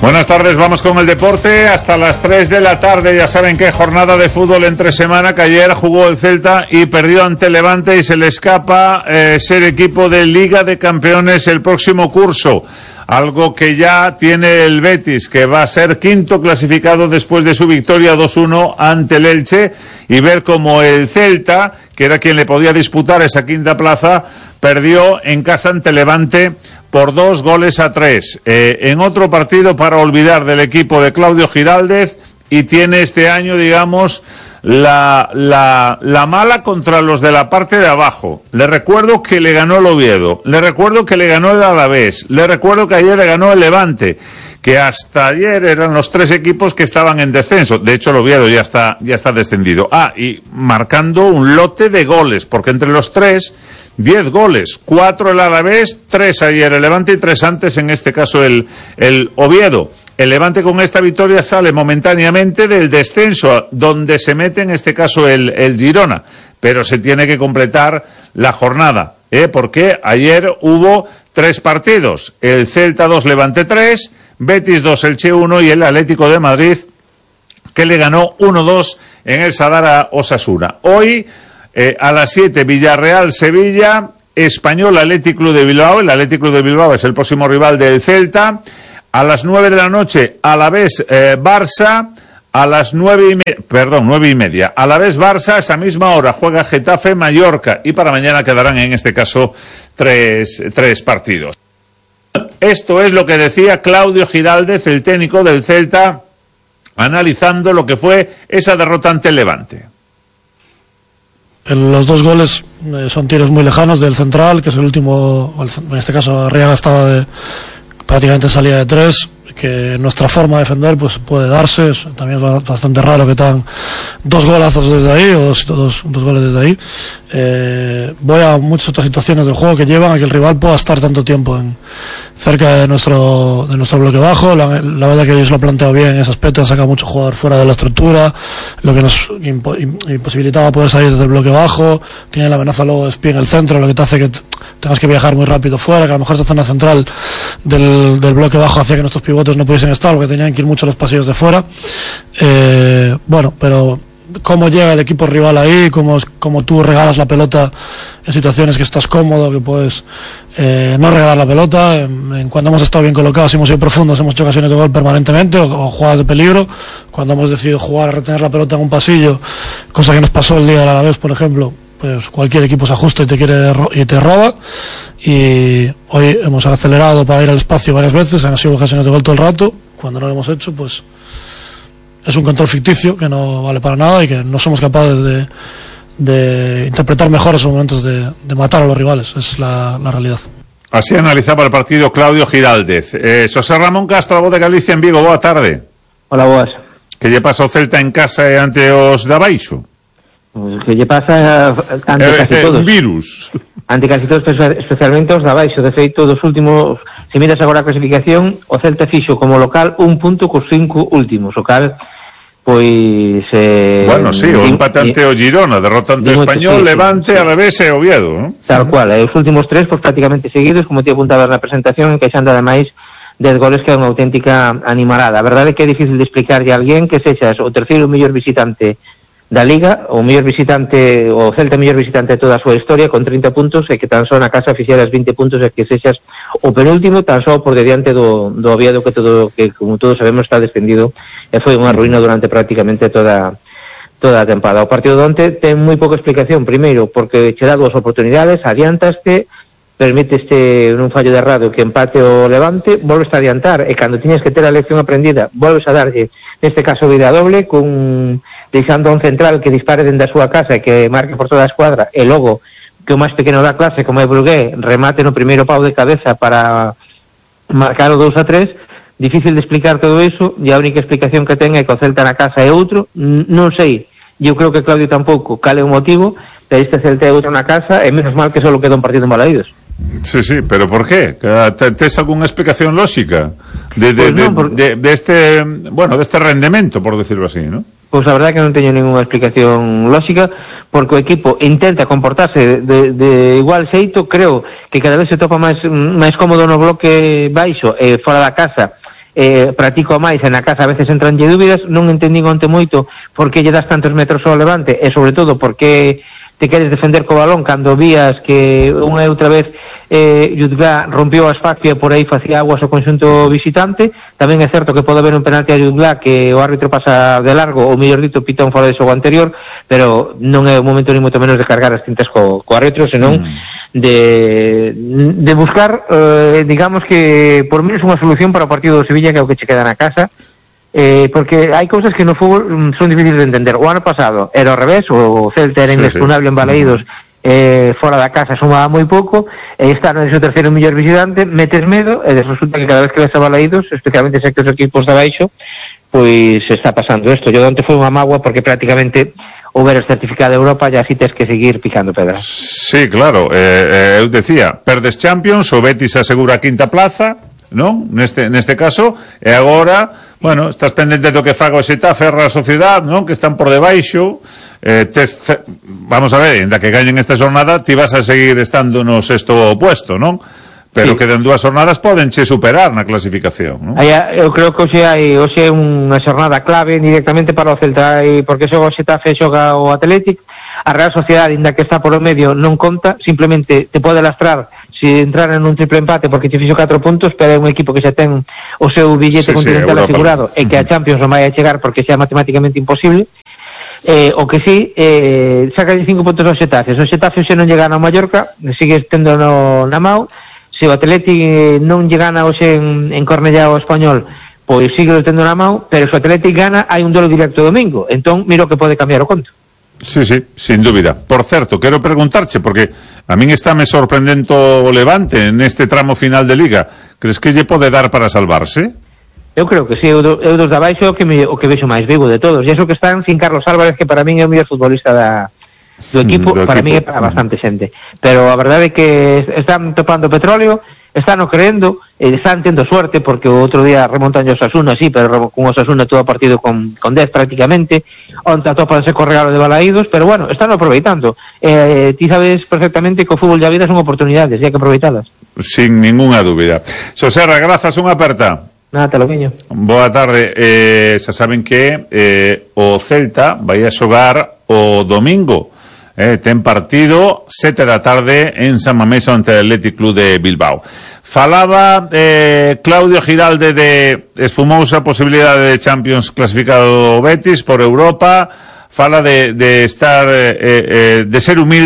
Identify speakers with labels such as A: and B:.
A: Buenas tardes, vamos con el deporte hasta las 3 de la tarde. Ya saben que jornada de fútbol entre semana, que ayer jugó el Celta y perdió ante Levante y se le escapa ser equipo de Liga de Campeones el próximo curso. Algo que ya tiene el Betis, que va a ser quinto clasificado después de su victoria 2-1 ante el Elche, y ver cómo el Celta, que era quien le podía disputar esa quinta plaza, perdió en casa ante Levante por 2-3. En otro partido para olvidar del equipo de Claudio Giraldez, y tiene este año, digamos, la mala contra los de la parte de abajo. Le recuerdo que le ganó el Oviedo, le recuerdo que le ganó el Alavés, le recuerdo que ayer le ganó el Levante, que hasta ayer eran los tres equipos que estaban en descenso. De hecho, el Oviedo ya está descendido. Y marcando un lote de goles, porque entre los tres, 10 goles, 4 el Alavés, 3 ayer el Levante y 3 antes, en este caso el Oviedo. El Levante con esta victoria sale momentáneamente del descenso, donde se mete en este caso el Girona, pero se tiene que completar la jornada, porque ayer hubo 3 partidos, el Celta 2, Levante 3, Betis 2, Elche 1 y el Atlético de Madrid, que le ganó 1-2 en el Sadar a Osasuna. Hoy, a las 7, Villarreal-Sevilla, Español Athletic Club de Bilbao. El Athletic Club de Bilbao es el próximo rival del Celta. A las 9 de la noche, Alavés Barça. A las 9:30. Alavés Barça, esa misma hora juega Getafe Mallorca, y para mañana quedarán en este caso tres partidos. Esto es lo que decía Claudio Giraldez, el técnico del Celta, analizando lo que fue esa derrota ante el Levante.
B: Los 2 goles son tiros muy lejanos del central, que es el último, en este caso Arriaga estaba prácticamente salida de 3, que nuestra forma de defender pues puede darse. También es bastante raro que tan 2 golazos desde ahí, o dos goles desde ahí. Voy a muchas otras situaciones del juego que llevan a que el rival pueda estar tanto tiempo cerca de nuestro bloque bajo. La verdad que ellos lo han planteado bien en ese aspecto, han sacado mucho jugador fuera de la estructura, lo que nos imposibilitaba poder salir desde el bloque bajo. Tiene la amenaza luego de espía en el centro, lo que te hace que tengas que viajar muy rápido fuera, que a lo mejor esta zona central del bloque bajo hacía que nuestros pivotes no pudiesen estar, porque tenían que ir mucho a los pasillos de fuera. Pero cómo llega el equipo rival ahí, cómo tú regalas la pelota en situaciones que estás cómodo, que puedes no regalar la pelota. Cuando hemos estado bien colocados, hemos sido profundos, hemos hecho ocasiones de gol permanentemente, o jugadas de peligro. Cuando hemos decidido jugar a retener la pelota en un pasillo, cosa que nos pasó el día del Alavés, por ejemplo, pues cualquier equipo se ajusta y te roba. Y hoy hemos acelerado para ir al espacio varias veces, han sido ocasiones de gol todo el rato. Cuando no lo hemos hecho, pues es un control ficticio que no vale para nada, y que no somos capaces de interpretar mejor esos momentos de matar a los rivales. Es la realidad.
A: Así analizaba el partido Claudio Giraldez. José Ramón Castro, a voz de Galicia en Vigo, boa tarde.
C: Hola, boas.
A: Que lle pasa o Celta en casa e ante os de abaixo?
C: Que lle pasa ante casi todos.
A: Virus.
C: Ante casi todos, especialmente os de abaixo. De feito, dos últimos, se miras agora a clasificación, o Celta fixo como local 1 punto cos 5 últimos, o cal, pois...
A: bueno, sí, o empate ante o Girona, derrota ante o Español, Levante, Alavés e Oviedo, ¿no?
C: Tal cual, os últimos 3, pues prácticamente seguidos, como te apuntabas na presentación, encaixando ademais 10 goles, que é unha auténtica animalada. A verdade é que é difícil de explicarlle a alguén que sexas o terceiro mellor visitante da Liga, o mellor visitante, o Celta mellor visitante de toda a súa historia, con 30 puntos, e que tan só na casa fixeras 20 puntos, e que sexas o penúltimo, tan só por diante do Oviedo, que como todos sabemos está descendido, e foi unha ruína durante prácticamente toda a tempada. O partido de onte ten moi pouca explicación. Primeiro, porque che dá 2 oportunidades, adiantaste, permiteste nun fallo de errado que empate o Levante, volves a adiantar, e cando tiñas que ter a lección aprendida, volves a darlle, neste caso, vida doble, deixando un central que dispare dentro da súa casa e que marque por toda a escuadra, e logo que o máis pequeno da clase, como é Brugué, remate no primeiro pau de cabeza para marcar o 2-3. Difícil de explicar todo iso, e a única explicación que ten é que o Celta na casa é outro. Non sei, eu creo que Claudio tampouco cale o motivo, pero este Celta é outro na casa, e menos mal que só queda un partido en Balaídos.
A: Sí, pero ¿por qué? ¿Tes alguna explicación lógica de este rendimiento, por decirlo así, ¿no?
C: Pois a verdade é que non teño ninguna explicación lógica, porque o equipo intenta comportarse de igual xeito. Creo que cada vez se topa máis cómodo no bloque baixo, fora da casa, practico máis e na casa a veces entranlle dúbidas. Non entendín onte moito por que lle das tantos metros ao Levante e sobre todo por que te queres defender co balón cando vías que unha e outra vez Jutgla rompió a asfixia por aí facía aguas ao conxunto visitante. Tamén é certo que pode haber un penalti a Jutgla que o árbitro pasa de largo, ou mellor dito pita un fora de xogo anterior, pero non é o momento ni moito menos de cargar as tintas co árbitro, senón de buscar digamos que por menos unha solución para o partido do Sevilla, que é o que che queda na casa. Porque hai cousas que no fútbol son difíciles de entender. O ano pasado era ao revés, o Celta era inexpugnable en Balaídos, fora da casa sumaba moi pouco, e este ano é o terceiro mellor visitante, metes medo e resulta que cada vez que ves a Balaídos, especialmente se que os equipos de abaixo, pois está pasando isto. Yo onte foi unha mágoa porque prácticamente o ver o certificado de Europa ya así tes que seguir picando pedras.
A: Sí, claro, eu decía, perdes Champions, o Betis asegura a quinta plaza, non? Neste caso, e agora, bueno, estás pendente do que faga o Xetafe, a Real Sociedade, non? Que están por debaixo. Vamos a ver, ainda que gañen esta jornada, ti vas a seguir estando no sexto puesto, non? Pero sí, que en 2 jornadas podenche superar na clasificación, non?
C: Eu creo que hoxe é unha xornada clave directamente para o Celta, porque xoga o Xetafe, xoga o Atlético. A Real Sociedade, ainda que está polo medio, non conta, simplemente te pode lastrar se entrar en un triple empate porque te fixo 4 puntos, pero é un equipo que xa ten o seu billete continental asegurado e que a Champions non vai a chegar porque xa é matemáticamente imposible. O que sí, saca 5 puntos ao Xetafe. Se o Xetafe xe non lle gana ao Mallorca, sigue tendo na mão. Se o Atlético non lle gana hoxe en Cornellá ao Español, pois sigue tendo na mão, pero se o Atlético gana hai un duelo directo domingo, entón miro que pode cambiar o conto.
A: Sí, sin dúbida. Por certo, quero preguntarche, porque a min estáme sorprendendo o Levante neste tramo final de Liga. Crees que lle pode dar para salvarse?
C: Eu creo que sí, eu dos de abaixo o que vexo máis vivo de todos. E iso que están sin Carlos Álvarez, que para min é o mellor futbolista do equipo, para min é para bastante xente. Pero a verdade é que están topando petróleo, están o creendo, están tendo suerte, porque o outro día remontan o Osasuna, sí, pero con o Osasuna todo o partido con 10 prácticamente, onta atopanse co regalo de Balaídos, pero bueno, están aproveitando. Ti sabes perfectamente que o fútbol da vida son oportunidades, e hai que aproveitalas.
A: Sin ninguna dúbida. Xoserra, grazas, unha aperta.
C: Nada, te lo viño.
A: Boa tarde. Xa saben que o Celta vai a xogar o domingo. Ten partido 7 da tarde en San Mamés ante o Athletic Club de Bilbao. Falaba Claudio Giralde de esfumosa posibilidade de Champions clasificado Betis por Europa. Fala de estar de ser humilde